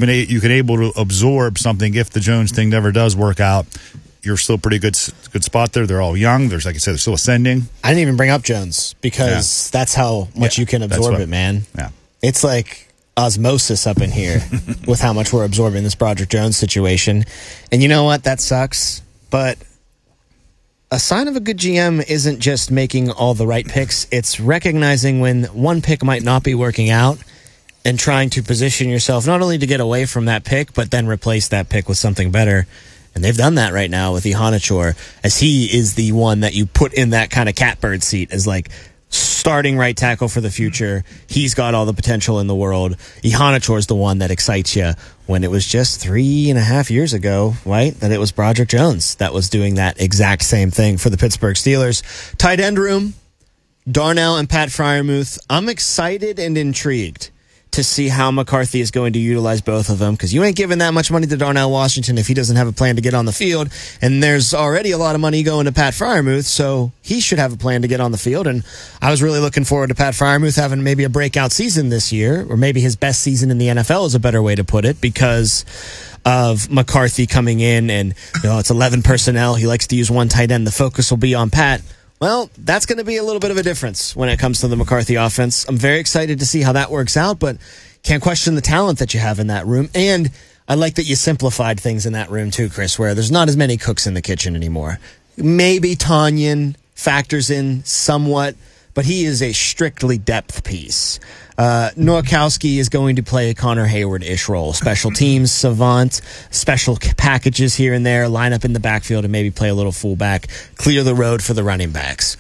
you can able to absorb something if the Jones thing never does work out. You're still pretty good spot there. They're all young. There's, like I said, they're still ascending. I didn't even bring up Jones because that's how much you can absorb it, man. Yeah. It's like osmosis up in here with how much we're absorbing this Broderick Jones situation. And you know what? That sucks. But a sign of a good GM isn't just making all the right picks. It's recognizing when one pick might not be working out and trying to position yourself not only to get away from that pick, but then replace that pick with something better. And they've done that right now with Iheanacho, as he is the one that you put in that kind of catbird seat as like starting right tackle for the future. He's got all the potential in the world. Iheanacho is the one that excites you when it was just 3.5 years ago, right, that it was Broderick Jones that was doing that exact same thing for the Pittsburgh Steelers. Tight end room, Darnell and Pat Freiermuth. I'm excited and intrigued to see how McCarthy is going to utilize both of them, because you ain't giving that much money to Darnell Washington if he doesn't have a plan to get on the field, and there's already a lot of money going to Pat Freiermuth, so he should have a plan to get on the field. And I was really looking forward to Pat Freiermuth having maybe a breakout season this year, or maybe his best season in the NFL is a better way to put it, because of McCarthy coming in, and it's 11 personnel. He likes to use one tight end. The focus will be on Pat. Well, that's going to be a little bit of a difference when it comes to the McCarthy offense. I'm very excited to see how that works out, but can't question the talent that you have in that room. And I like that you simplified things in that room too, Chris, where there's not as many cooks in the kitchen anymore. Maybe Tonyan factors in somewhat, but he is a strictly depth piece. Nowakowski is going to play a Connor Hayward-ish role. Special teams, savant, special packages here and there, line up in the backfield and maybe play a little fullback, clear the road for the running backs.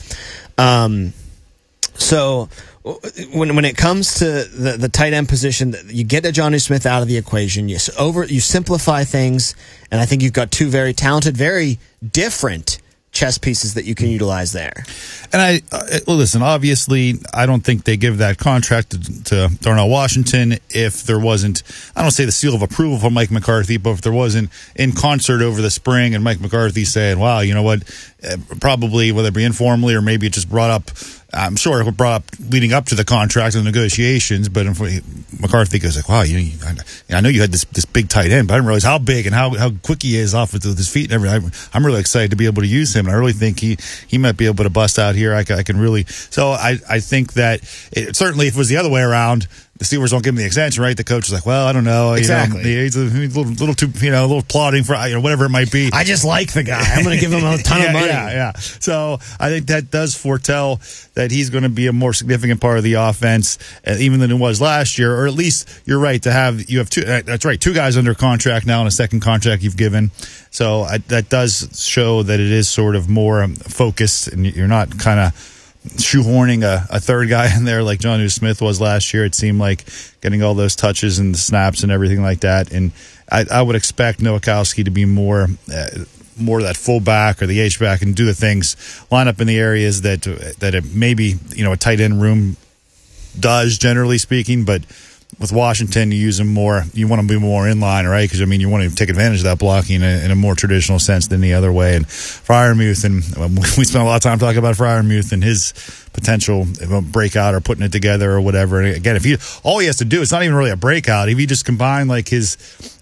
So when it comes to the tight end position, you get a Jonnu Smith out of the equation. You simplify things, and I think you've got two very talented, very different chess pieces that you can utilize there. And listen, obviously, I don't think they give that contract to Darnell Washington if there wasn't, I don't say the seal of approval from Mike McCarthy, but if there wasn't in concert over the spring and Mike McCarthy saying, wow, you know what, probably, whether it be informally or maybe it just brought up, I'm sure it brought up leading up to the contract and negotiations, but McCarthy goes like, wow, I know you had this big tight end, but I didn't realize how big and how quick he is off with his feet and everything. I'm really excited to be able to use him, and I really think he might be able to bust out here. I can really, so I think that certainly if it was the other way around, the Steelers don't give him the extension, right? The coach is like, well, I don't know. Exactly. He's a little too, a little plodding for, whatever it might be. I just like the guy. I'm going to give him a ton of money. Yeah. So I think that does foretell that he's going to be a more significant part of the offense, even than it was last year. Or at least you're right you have two. That's right, two guys under contract now, and a second contract you've given. So that does show that it is sort of more focused, and you're not kind of shoehorning a third guy in there like Jonnu Smith was last year. It seemed like getting all those touches and the snaps and everything like that. And I would expect Nowakowski to be more that fullback or the H-back and do the things, line up in the areas that it maybe a tight end room does, generally speaking, but with Washington, you use him more. You want to be more in line, right? Because you want to take advantage of that blocking in a more traditional sense than the other way. And Freiermuth, and we spent a lot of time talking about Freiermuth and his potential breakout or putting it together or whatever. And again, all he has to do, it's not even really a breakout. If he just combine like his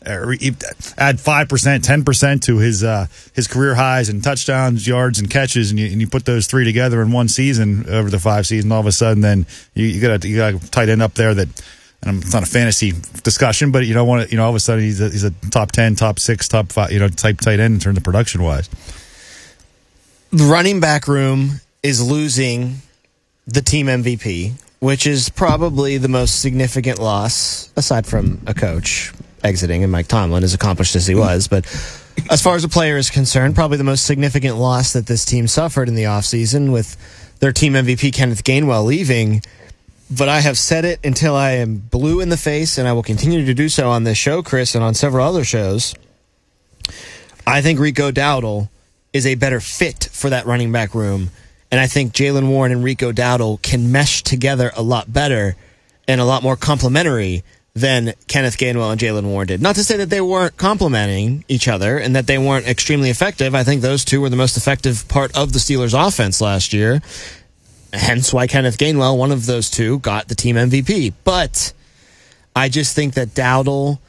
add 5%, 10% to his career highs and touchdowns, yards, and catches, and you put those three together in one season over the 5 seasons, all of a sudden, then you got a tight end up there that. And it's not a fantasy discussion, but all of a sudden he's a top 10, top 6, top 5, type tight end in terms of production wise. The running back room is losing the team MVP, which is probably the most significant loss aside from a coach exiting and Mike Tomlin, as accomplished as he was. But as far as a player is concerned, probably the most significant loss that this team suffered in the offseason with their team MVP Kenneth Gainwell leaving. But I have said it until I am blue in the face, and I will continue to do so on this show, Chris, and on several other shows. I think Rico Dowdle is a better fit for that running back room, and I think Jaylen Warren and Rico Dowdle can mesh together a lot better and a lot more complementary than Kenneth Gainwell and Jaylen Warren did. Not to say that they weren't complementing each other and that they weren't extremely effective. I think those two were the most effective part of the Steelers' offense last year. Hence why Kenneth Gainwell, one of those two, got the team MVP. But I just think that Dowdle